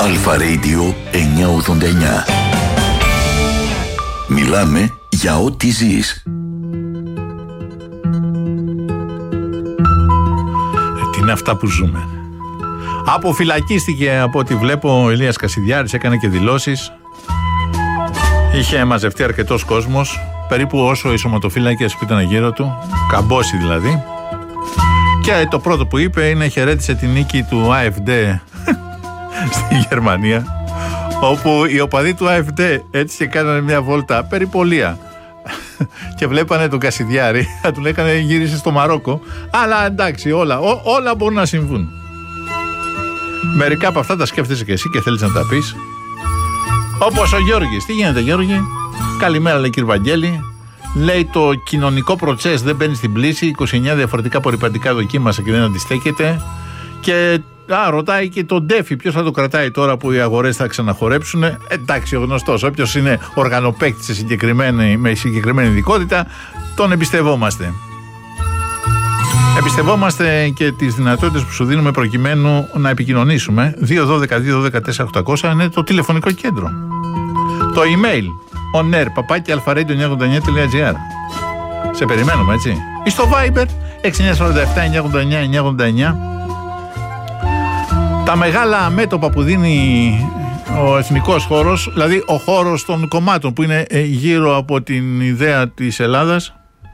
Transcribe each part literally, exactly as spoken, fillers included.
Αλφα Radio εννιακόσια ογδόντα εννιά. Μιλάμε για ό,τι ζεις. Ε, τι είναι αυτά που ζούμε. Αποφυλακίστηκε από ό,τι βλέπω ο Ηλίας Κασιδιάρης, έκανε και δηλώσεις. Είχε μαζευτεί αρκετός κόσμος, περίπου όσο οι σωματοφύλακες που ήταν γύρω του, καμπόσοι δηλαδή. Και το πρώτο που είπε είναι χαιρέτησε την νίκη του AfD στη Γερμανία, όπου οι οπαδοί του AfD έτσι και κάνανε μια βόλτα περιπολία και βλέπανε τον Κασιδιάρη, θα του λέγανε γύρισε στο Μαρόκο, αλλά εντάξει όλα, ό, όλα μπορούν να συμβούν. Μερικά από αυτά τα σκέφτεσαι και εσύ και θέλεις να τα πεις. Όπως ο Γιώργης. Τι γίνεται Γιώργη? Καλημέρα λέει κύριε Βαγγέλη. Λέει το κοινωνικό προτσές δεν μπαίνει στην πλήση. είκοσι εννιά διαφορετικά απορριπαντικά δοκίμασα και δεν αντιστέκεται. Και α, ρωτάει και τον Ντέφι ποιος θα το κρατάει τώρα που οι αγορές θα ξαναχορέψουν. Ε, εντάξει, ο γνωστός. Όποιος είναι οργανοπαίκτης σε συγκεκριμένη, με συγκεκριμένη ειδικότητα, τον εμπιστευόμαστε. Εμπιστευόμαστε και τις δυνατότητες που σου δίνουμε προκειμένου να επικοινωνήσουμε. δύο ένα δύο δύο ένα δύο τέσσερα οκτακόσια είναι το τηλεφωνικό κέντρο. Το email onair παπάκι αλφα ρέιντιο εννιακόσια ογδόντα εννιά τελεία τζι άρ. Σε περιμένουμε, έτσι. Ή στο Viber έξι εννιά τέσσερα επτά εννιακόσια ογδόντα εννιά εννιακόσια ογδόντα εννιά. Τα μεγάλα μέτωπα που δίνει ο εθνικός χώρος, δηλαδή ο χώρος των κομμάτων που είναι γύρω από την ιδέα της Ελλάδας,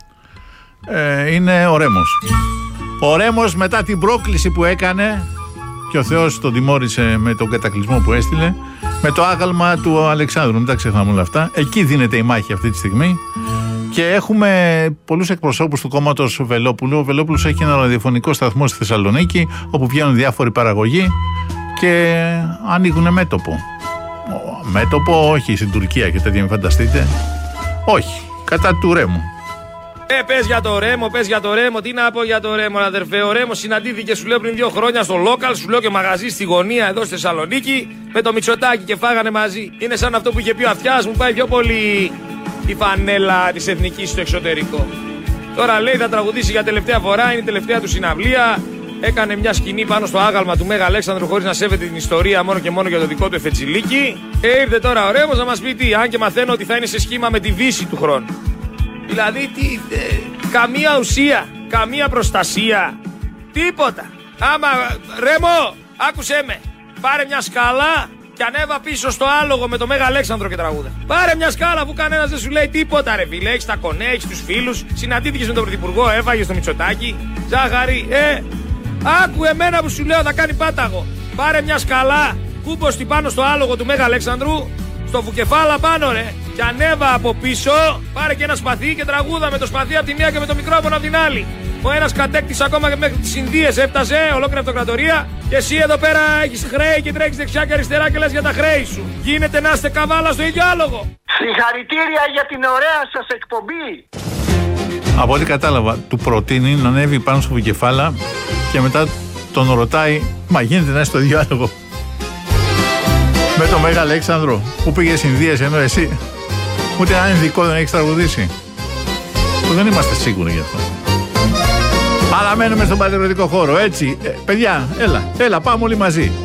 ε, είναι ο Ρέμος. Ο Ρέμος μετά την πρόκληση που έκανε, και ο Θεός τον τιμώρησε με τον κατακλυσμό που έστειλε, με το άγαλμα του Αλεξάνδρου, μην τα ξεχνάμε όλα αυτά. Εκεί δίνεται η μάχη αυτή τη στιγμή. Και έχουμε πολλούς εκπροσώπους του κόμματος Βελόπουλου. Ο Βελόπουλος έχει ένα ραδιοφωνικό σταθμό στη Θεσσαλονίκη, όπου βγαίνουν διάφοροι παραγωγοί και ανοίγουν μέτωπο. Μέτωπο, όχι στην Τουρκία και τέτοια, μην φανταστείτε. Όχι, κατά του Ρέμου. Ε, πες για το Ρέμο, πες για το Ρέμο. Τι να πω για το Ρέμο, αδερφέ. Ο Ρέμος συναντήθηκε, σου λέω, πριν δύο χρόνια στο local, σου λέω, και μαγαζί στη γωνία εδώ στη Θεσσαλονίκη, με το Μητσοτάκη και φάγανε μαζί. Είναι σαν αυτό που είχε πει ο Αυτιάς, μου πάει πιο πολύ η φανέλα της εθνικής στο εξωτερικό. Τώρα λέει θα τραγουδήσει για τελευταία φορά, είναι η τελευταία του συναυλία. Έκανε μια σκηνή πάνω στο άγαλμα του Μέγα Αλέξανδρου χωρίς να σέβεται την ιστορία, μόνο και μόνο για το δικό του εφετζιλίκι. Και ήρθε τώρα ο Ρέμος να μας πει τι, αν και μαθαίνω ότι θα είναι σε σχήμα με τη Δύση του χρόνου. Δηλαδή τι, ε, καμία ουσία, καμία προστασία, τίποτα. Άμα, Ρέμο, άκουσέ με, πάρε μια σκάλα και ανέβα πίσω στο άλογο με το Μέγα Αλέξανδρο και τραγούδα. Πάρε μια σκάλα που κανένας δεν σου λέει τίποτα ρε φίλε, έχεις τα κονέ, έχεις τους φίλους, συναντήθηκες με τον Πρωθυπουργό, έφαγες το Μητσοτάκη, ζάχαρη, ε, άκου εμένα που σου λέω θα κάνει πάταγο. Πάρε μια σκάλα, κούποστη πάνω στο άλογο του Μέγα Αλέξανδρου, στο βουκεφάλα πάνω ρε, και ανέβα από πίσω, πάρε και ένα σπαθί και τραγούδα με το σπαθί από τη μία και με το μικρόφωνο από την άλλη. Ο ένας κατέκτης ακόμα και μέχρι τις Ινδίες έφτασε, ολόκληρη αυτοκρατορία, και εσύ εδώ πέρα έχεις χρέη και τρέχεις δεξιά και αριστερά και λες για τα χρέη σου. Γίνεται να είστε καβάλα στο ίδιο άλογο. Συγχαρητήρια για την ωραία σας εκπομπή. Από ό,τι κατάλαβα, του προτείνει να ανέβει πάνω στο βουκεφάλα και μετά τον ρωτάει, μα γίνεται να είσαι στο ίδιο άλογο με το Μέγα Αλέξανδρο που πήγε στις Ινδίες, ενώ εσύ ούτε ένα ειδικό δεν έχεις τραγουδήσει? Που δεν είμαστε σίγουροι γι' αυτό. Αλλά μένουμε στον πατριωτικό χώρο, έτσι. Ε, παιδιά, έλα, έλα, πάμε όλοι μαζί.